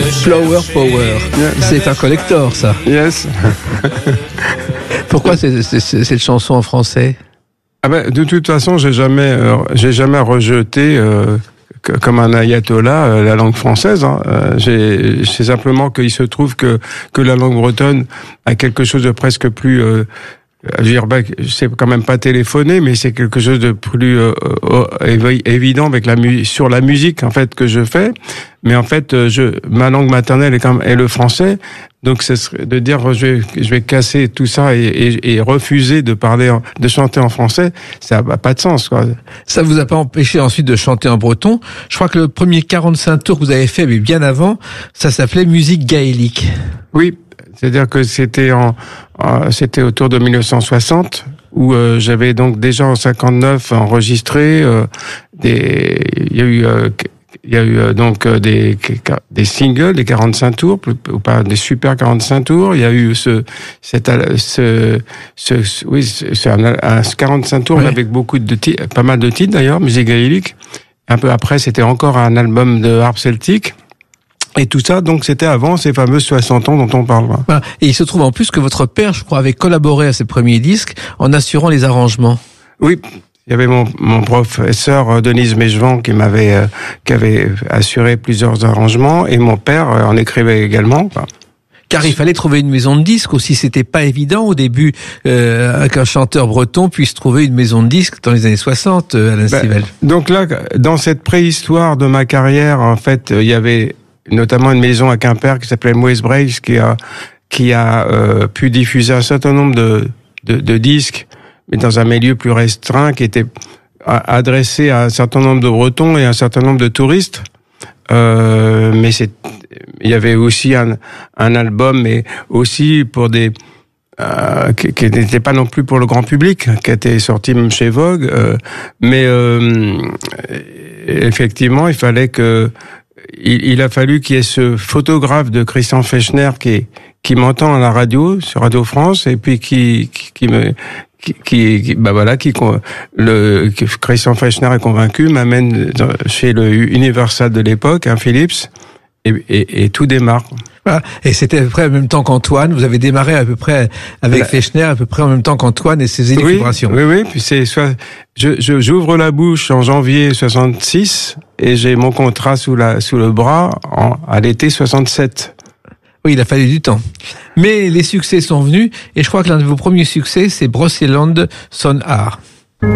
Flower Power. C'est un collector, ça. Yes. Pourquoi cette chanson en français? Ah ben, de toute façon, j'ai jamais rejeté comme un ayatollah la langue française. Hein. C'est simplement qu'il se trouve que la langue bretonne a quelque chose de presque plus je veux dire, c'est quand même pas téléphoné, mais c'est quelque chose de plus évident avec sur la musique en fait que je fais. Mais en fait, ma langue maternelle est le français, donc ce serait de dire je vais casser tout ça et refuser de chanter en français, ça n'a pas de sens, quoi. Ça vous a pas empêché ensuite de chanter en breton? Je crois que le premier 45 tours que vous avez fait, mais bien avant, ça s'appelait musique gaélique. Oui. C'est-à-dire que c'était autour de 1960 où j'avais donc déjà en 59 enregistré il y a eu donc des singles, des 45 tours, ou pas des super 45 tours. Il y a eu c'est un 45 tours, oui, avec pas mal de titres d'ailleurs, musique gaélique. Un peu après, c'était encore un album de harpe celtique. Et tout ça, donc, c'était avant ces fameux 60 ans dont on parle. Voilà. Et il se trouve en plus que votre père, je crois, avait collaboré à ses premiers disques en assurant les arrangements. Oui. Il y avait mon professeur Denise Mechevant qui avait assuré plusieurs arrangements, et mon père en écrivait également. Car il fallait trouver une maison de disques aussi. C'était pas évident au début qu'un chanteur breton puisse trouver une maison de disques dans les années 60, Alain Stivell. Donc là, dans cette préhistoire de ma carrière, en fait, il y avait notamment une maison à Quimper qui s'appelait Moes Brace qui a pu diffuser un certain nombre de disques, mais dans un milieu plus restreint, qui était adressé à un certain nombre de Bretons et un certain nombre de touristes. Mais il y avait aussi un album, mais aussi pour des qui n'était pas non plus pour le grand public, qui était sorti même chez Vogue. Mais effectivement, il a fallu qu'il y ait ce photographe de Christian Fechner qui m'entend à la radio, sur Radio France, et puis Christian Fechner est convaincu, m'amène chez le Universal de l'époque, Philips, et tout démarre. Voilà. Et c'était à peu près en même temps qu'Antoine. Vous avez démarré à peu près avec Fechner, à peu près en même temps qu'Antoine et ses élucubrations. Oui. Puis j'ouvre la bouche en janvier 66 et j'ai mon contrat sous le bras à l'été 67. Oui, il a fallu du temps. Mais les succès sont venus, et je crois que l'un de vos premiers succès, c'est Brocéliande Son Art.